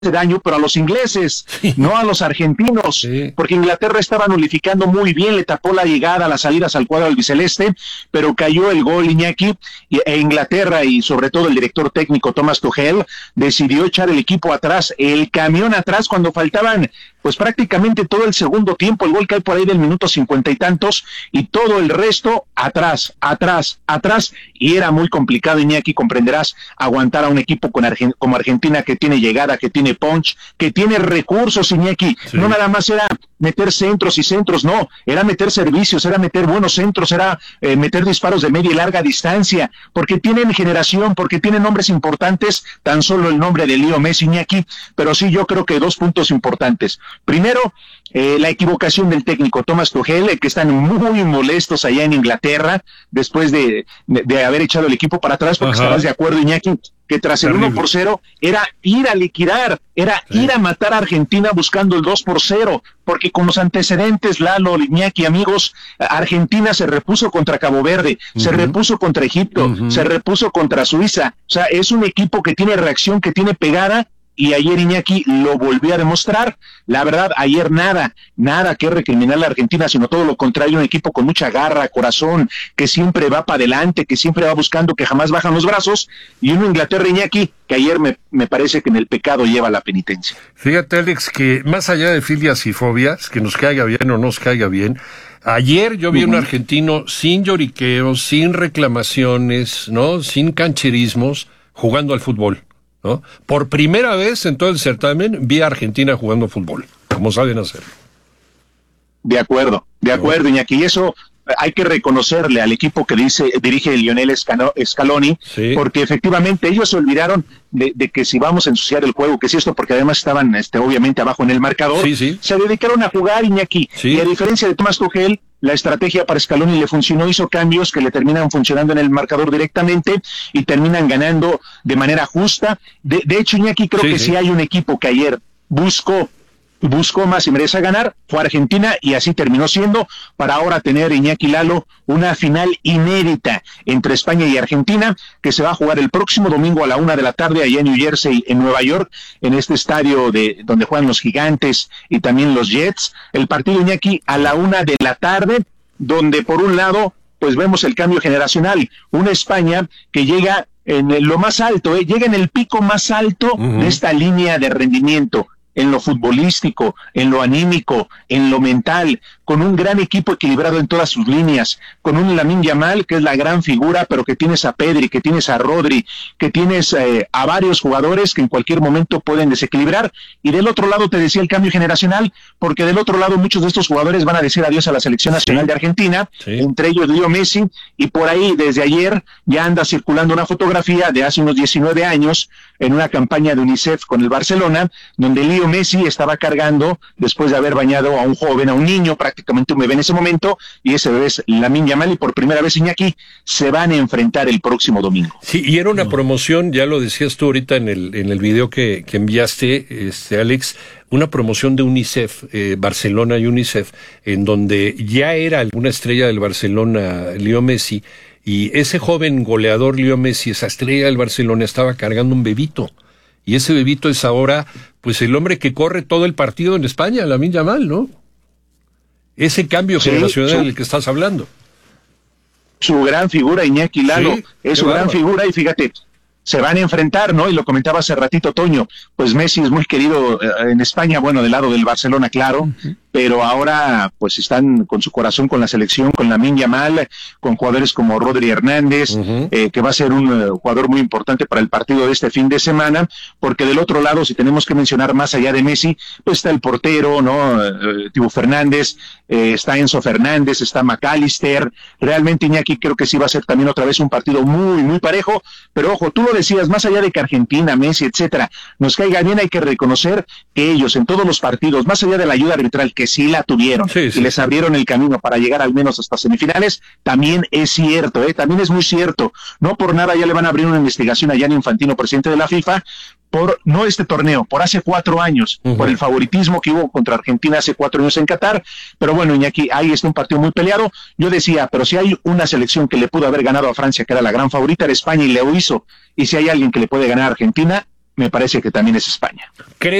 daño, pero a los ingleses, no a los argentinos, porque Inglaterra estaba nulificando muy bien, le tapó la llegada, las salidas al cuadro albiceleste, pero cayó el gol, Iñaki, e Inglaterra y sobre todo el director técnico Thomas Tuchel decidió echar el equipo atrás, el camión atrás cuando faltaban pues prácticamente todo el segundo tiempo, el gol cae por ahí del minuto 50 y tantos, y todo el resto atrás, y era muy complicado, Iñaki, comprenderás, aguantar a un equipo como Argentina, que tiene llegada, que tiene punch, que tiene recursos, Iñaki, no nada más era meter centros y centros, no, era meter servicios, era meter buenos centros, era meter disparos de media y larga distancia, porque tienen generación, porque tienen nombres importantes, tan solo el nombre de Leo Messi, Iñaki, pero sí, yo creo que 2 puntos importantes. Primero, la equivocación del técnico Thomas Tuchel, que están muy molestos allá en Inglaterra, después de haber echado el equipo para atrás, porque estarás de acuerdo, Iñaki, que tras el 1-0 era ir a liquidar, era ir a matar a Argentina buscando el 2-0, porque con los antecedentes, Lalo, Iñaki, amigos, Argentina se repuso contra Cabo Verde, se repuso contra Egipto, se repuso contra Suiza, o sea, es un equipo que tiene reacción, que tiene pegada, y ayer, Iñaki, lo volvió a demostrar. La verdad, ayer nada que recriminar a la Argentina, sino todo lo contrario, un equipo con mucha garra, corazón, que siempre va para adelante, que siempre va buscando, que jamás bajan los brazos, y una Inglaterra, Iñaki, que ayer me parece que en el pecado lleva la penitencia. Fíjate, Alex, que más allá de filias y fobias, que nos caiga bien o no nos caiga bien, ayer yo vi un argentino sin lloriqueos, sin reclamaciones, ¿no? Sin cancherismos, jugando al fútbol, ¿no? Por primera vez en todo el certamen vi a Argentina jugando fútbol, como saben hacer. De acuerdo, Iñaki, y eso hay que reconocerle al equipo que dirige Lionel Scaloni, porque efectivamente ellos se olvidaron de que si vamos a ensuciar el juego, que si esto, porque además estaban obviamente abajo en el marcador, se dedicaron a jugar, Iñaki, y a diferencia de Thomas Tuchel, la estrategia para Scaloni le funcionó, hizo cambios que le terminan funcionando en el marcador directamente y terminan ganando de manera justa. De hecho, Iñaki, creo que si hay un equipo que ayer buscó más y merece ganar, fue Argentina, y así terminó siendo, para ahora tener, Iñaki, Lalo, una final inédita entre España y Argentina, que se va a jugar el próximo domingo a la 1:00 p.m. allá en New Jersey, en Nueva York, en este estadio donde juegan los Gigantes y también los Jets. El partido, Iñaki, a la 1:00 p.m, donde por un lado, pues vemos el cambio generacional, una España que llega en lo más alto, llega en el pico más alto de esta línea de rendimiento, en lo futbolístico, en lo anímico, en lo mental, con un gran equipo equilibrado en todas sus líneas, con un Lamine Yamal que es la gran figura, pero que tienes a Pedri, que tienes a Rodri, que tienes a varios jugadores que en cualquier momento pueden desequilibrar, y del otro lado te decía el cambio generacional, porque del otro lado muchos de estos jugadores van a decir adiós a la selección nacional de Argentina, entre ellos Leo Messi, y por ahí desde ayer ya anda circulando una fotografía de hace unos 19 años, en una campaña de UNICEF con el Barcelona, donde Leo Messi estaba cargando, después de haber bañado a un joven, a un niño, prácticamente un bebé en ese momento, y ese bebé es Lamine Yamal, y por primera vez, Iñaki, se van a enfrentar el próximo domingo. Sí, y era una promoción, ya lo decías tú ahorita en el video que enviaste, Alex, una promoción de UNICEF, Barcelona y UNICEF, en donde ya era alguna estrella del Barcelona, Leo Messi, y ese joven goleador Leo Messi, esa estrella del Barcelona, estaba cargando un bebito. Y ese bebito es ahora, pues, el hombre que corre todo el partido en España, Lamine Yamal, ¿no? Ese cambio generacional del que estás hablando. Su gran figura, Iñaki, Lalo, es su gran figura, y fíjate, se van a enfrentar, ¿no? Y lo comentaba hace ratito Toño, pues Messi es muy querido en España, bueno, del lado del Barcelona, claro, pero ahora pues están con su corazón con la selección, con Lamine Yamal, con jugadores como Rodri Hernández, que va a ser un jugador muy importante para el partido de este fin de semana, porque del otro lado, si tenemos que mencionar más allá de Messi, pues está el portero, ¿no? Thibaut Fernández, está Enzo Fernández, está McAllister. Realmente, Iñaki, creo que sí va a ser también otra vez un partido muy, muy parejo, pero ojo, tú lo decías, más allá de que Argentina, Messi, etcétera, nos caiga bien, hay que reconocer que ellos en todos los partidos, más allá de la ayuda arbitral, que sí la tuvieron, y les abrieron el camino para llegar al menos hasta semifinales, también es cierto, también es muy cierto, no por nada ya le van a abrir una investigación a Gianni Infantino, presidente de la FIFA, por no este torneo, por hace 4 años, por el favoritismo que hubo contra Argentina hace 4 años en Qatar, pero bueno, Iñaki, ahí está un partido muy peleado. Yo decía, pero si hay una selección que le pudo haber ganado a Francia, que era la gran favorita, era España, y lo hizo, y si hay alguien que le puede ganar a Argentina, me parece que también es España.